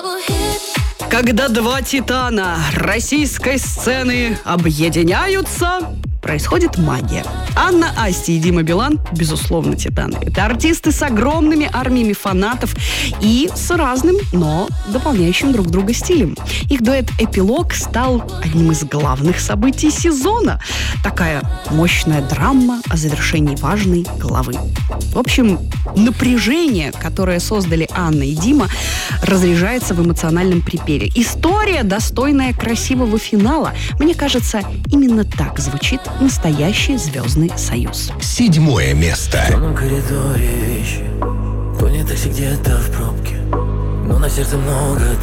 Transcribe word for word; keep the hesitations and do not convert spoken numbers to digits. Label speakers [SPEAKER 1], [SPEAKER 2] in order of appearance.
[SPEAKER 1] Когда два титана российской сцены объединяются, происходит магия. Анна Асти и Дима Билан, безусловно, титаны. Это артисты с огромными армиями фанатов и с разным, но дополняющим друг друга стилем. Их дуэт «Эпилог» стал одним из главных событий сезона. Такая мощная драма о завершении важной главы. В общем, напряжение, которое создали Анна и Дима, разряжается в эмоциональном припеве. История, достойная красивого финала. Мне кажется, именно так звучит настоящий звездный союз.
[SPEAKER 2] Седьмое место.
[SPEAKER 3] В темном коридоре вещи, понял такси где-то в пробке, но на сердце много